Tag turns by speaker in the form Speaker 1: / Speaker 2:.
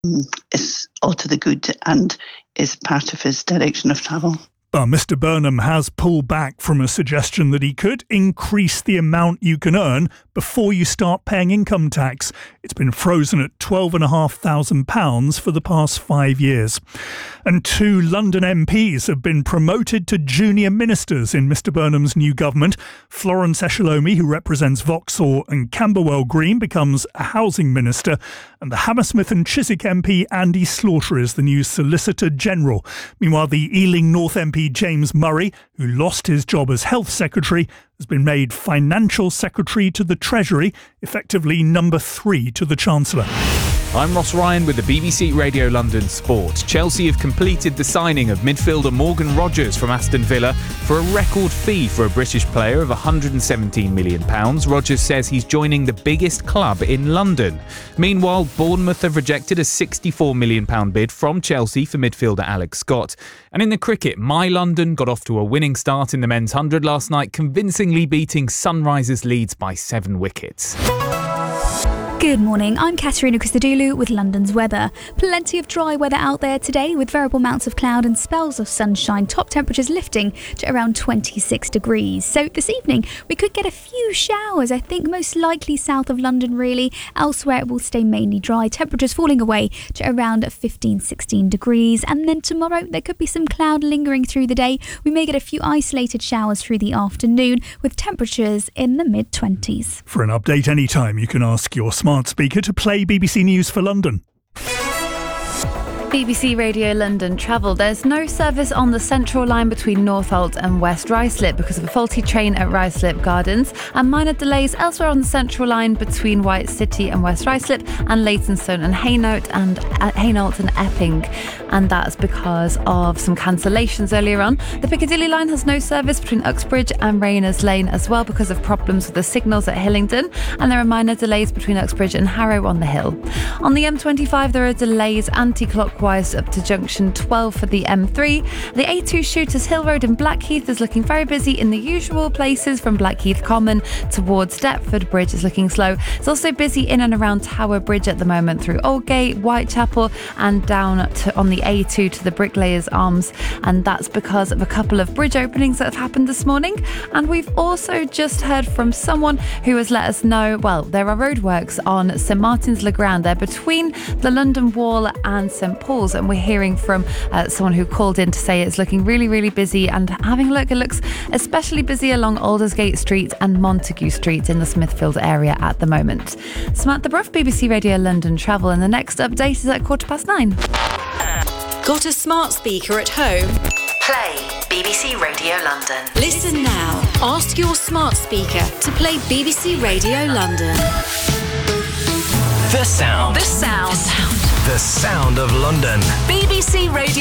Speaker 1: is all to the good and is part of his direction of travel.
Speaker 2: Mr Burnham has pulled back from a suggestion that he could increase the amount you can earn before you start paying income tax. It's been frozen at £12,500 for the past 5 years. And 2 London MPs have been promoted to junior ministers in Mr Burnham's new government. Florence Eshelomi, who represents Vauxhall and Camberwell Green, becomes a housing minister. And the Hammersmith and Chiswick MP Andy Slaughter is the new Solicitor General. Meanwhile, the Ealing North MP James Murray, who lost his job as Health Secretary, has been made Financial Secretary to the Treasury, effectively number 3 to the Chancellor.
Speaker 3: I'm Ross Ryan with the BBC Radio London Sport. Chelsea have completed the signing of midfielder Morgan Rogers from Aston Villa for a record fee for a British player of £117 million. Rogers says he's joining the biggest club in London. Meanwhile, Bournemouth have rejected a £64 million bid from Chelsea for midfielder Alex Scott. And in the cricket, My London got off to a winning start in the men's 100 last night, convincingly beating Sunrisers Leeds by 7 wickets.
Speaker 4: Good morning, I'm Katerina Christodoulou with London's weather. Plenty of dry weather out there today with variable amounts of cloud and spells of sunshine, top temperatures lifting to around 26 degrees. So this evening we could get a few showers, I think most likely south of London really. Elsewhere it will stay mainly dry, temperatures falling away to around 15-16 degrees. And then tomorrow there could be some cloud lingering through the day. We may get a few isolated showers through the afternoon with temperatures in the mid-20s.
Speaker 2: For an update anytime, you can ask your smart speaker to play BBC News for London.
Speaker 5: BBC Radio London travel. There's no service on the Central Line between Northolt and West Ruislip because of a faulty train at Ruislip Gardens, and minor delays elsewhere on the Central Line between White City and West Ruislip and Leytonstone and Hainault and Epping, and that's because of some cancellations earlier on. The Piccadilly Line has no service between Uxbridge and Rayners Lane as well because of problems with the signals at Hillingdon, and there are minor delays between Uxbridge and Harrow on the Hill. On the M25 there are delays anti-clockwise up to junction 12 for the M3. The A2 Shooters Hill Road in Blackheath is looking very busy in the usual places from Blackheath Common towards Deptford. Bridge is looking slow. It's also busy in and around Tower Bridge at the moment through Aldgate, Whitechapel and down on the A2 to the Bricklayers Arms, and that's because of a couple of bridge openings that have happened this morning. And we've also just heard from someone who has let us know, well, there are roadworks on St Martin's Le Grand. They're between the London Wall and St Paul's, and we're hearing from someone who called in to say it's looking really, really busy. And having a look, it looks especially busy along Aldersgate Street and Montague Street in the Smithfield area at the moment. Samantha Bruff, BBC Radio London Travel, and the next update is at 9:15.
Speaker 6: Got a smart speaker at home?
Speaker 7: Play BBC Radio London.
Speaker 6: Listen now. Ask your smart speaker to play BBC Radio London.
Speaker 8: The sound.
Speaker 7: The sound.
Speaker 8: The sound of London.
Speaker 7: BBC Radio